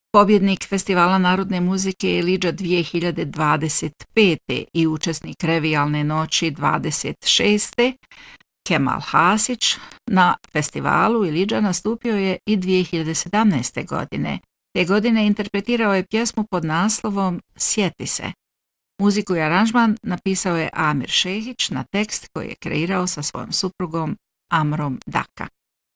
Pobjednik Festivala narodne muzike je Ilidža 2025. i učesnik Revijalne noći 26. Kemal Hasić. Na festivalu Ilidža nastupio je i 2017. godine. Te godine interpretirao je pjesmu pod naslovom Sjeti se. Muziku i aranžman napisao je Amir Šehić na tekst koji je kreirao sa svojom suprugom Amrom Daka.